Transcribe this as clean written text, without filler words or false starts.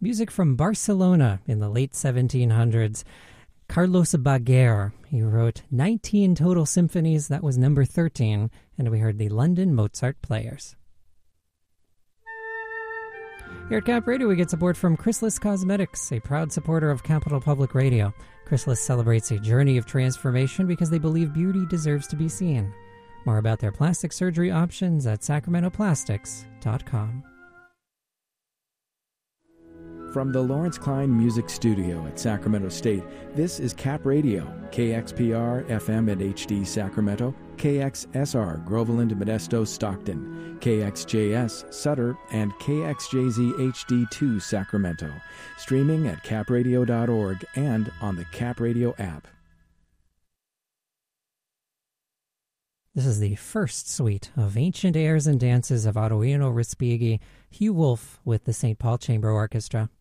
Music from Barcelona in the late 1700s. Carlos Baguer, he wrote 19 total symphonies. That was number 13. And we heard the London Mozart Players. Here at Cap Radio, we get support from Chrysalis Cosmetics, a proud supporter of Capital Public Radio. Chrysalis celebrates a journey of transformation because they believe beauty deserves to be seen. More about their plastic surgery options at sacramentoplastics.com. From the Lawrence Klein Music Studio at Sacramento State, this is Cap Radio, KXPR FM and HD Sacramento, KXSR Groveland, Modesto, Stockton, KXJS Sutter, and KXJZ HD2 Sacramento. Streaming at capradio.org and on the Cap Radio app. This is the first suite of Ancient Airs and Dances of Ottavino Respighi, Hugh Wolf with the St. Paul Chamber Orchestra.